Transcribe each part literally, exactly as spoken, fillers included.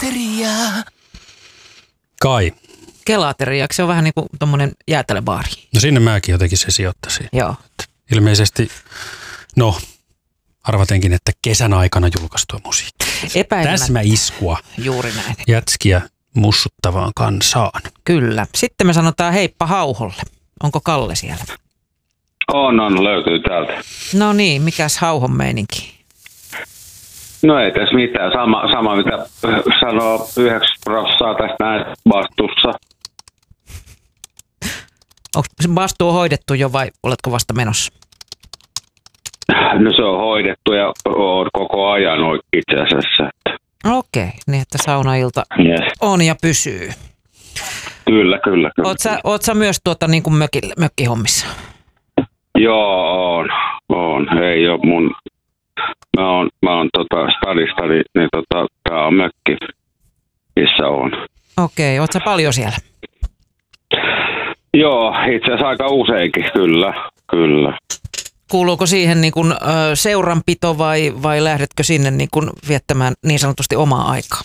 Kelateria. Kai. Kelateria, se on vähän niin kuin tommonen jäätelöbaari. No sinne mäkin jotenkin se sijoittaisin. Joo. Ilmeisesti, no, arvatenkin, että kesän aikana julkaistua musiikkia. Epäilemättä. Täsmäiskua. Juuri näin. Jätskiä mussuttavaan kansaan. Kyllä. Sitten me sanotaan heippa Hauholle. Onko Kalle siellä? On, on, löytyy täältä. No niin, mikäs Hauhon meininki? No ei tässä mitään. Sama, sama mitä sanoo yhdeksänkymmentä prosenttia tästä näin vastuussa. Onko se vastuu hoidettu jo vai oletko vasta menossa? No se on hoidettu ja on koko ajan itse asiassa. Okei, niin että saunailta Yes. on ja pysyy. Kyllä, kyllä. kyllä. Oot sä, oot sä myös tuota niin kuin mökillä, mökkihommissa? Joo, on. on. Ei ole mun... Mä oon, mä oon tota stadista, niin, niin tota, tää on mökki, missä on. Okei, oot sä paljon siellä? Joo, itse asiassa aika useinkin, kyllä, kyllä. Kuuluuko siihen niin kuin, ö, seuranpito vai, vai lähdetkö sinne niin kuin viettämään niin sanotusti omaa aikaa?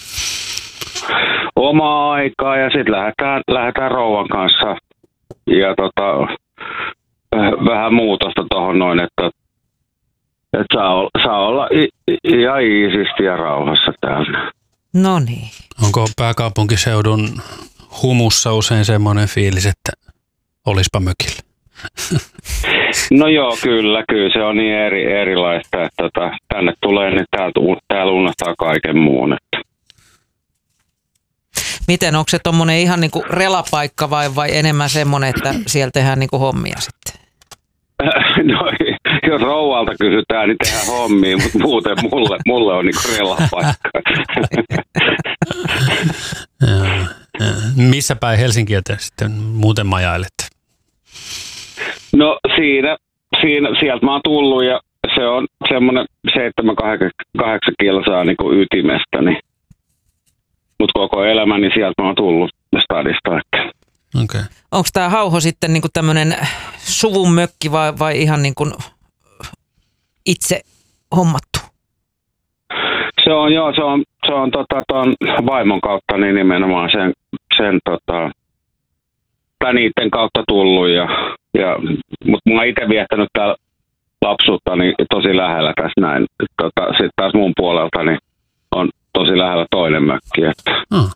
Omaa aikaa ja sitten lähdetään, lähdetään rouvan kanssa ja tota, vähän muutosta tuohon noin, että, että saa, olla, saa olla ihan iisisti ja rauhassa täällä. No niin. Onko pääkaupunkiseudun humussa usein semmoinen fiilis, että olispa mökillä? No joo, kyllä, kyllä se on niin eri, erilaista, että tota, tänne tulee, niin täältä, täällä unohtaa kaiken muun. Että. Miten, onko se tommonen ihan niinku relapaikka vai, vai enemmän semmoinen, että siellä tehdään niinku hommia sitten? No, jos rouvalta kysytään, niin tehdään hommia, mutta muuten mulle, mulle on niinku relapaikka. Missä päin Helsinkiä te sitten muuten majailette? No siinä, siinä, sieltä mä oon tullut ja se on semmoinen seitsemän kahdeksan kilsaa niin kuin ytimestä, niin. Mutta koko elämäni sieltä mä oon tullut stadista. Okay. Onko tämä Hauho sitten niinku tämmöinen suvun mökki vai, vai ihan niinku itse hommattu? Se on joo, se on, se on tota, ton vaimon kautta niin nimenomaan sen, sen tota, tai niiden kautta tullut ja Ja, mutta mä oon itse viettänyt täällä lapsuutta niin tosi lähellä tässä näin. Tota, sitten taas mun puolelta niin on tosi lähellä toinen mökki. Että. Oh.